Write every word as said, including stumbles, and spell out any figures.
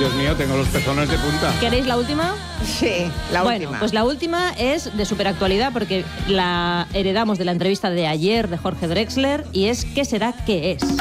Dios mío, tengo los pezones de punta. ¿Queréis la última? Sí, la bueno, última. pues la última es de superactualidad porque la heredamos de la entrevista de ayer de Jorge Drexler y es ¿qué será qué es?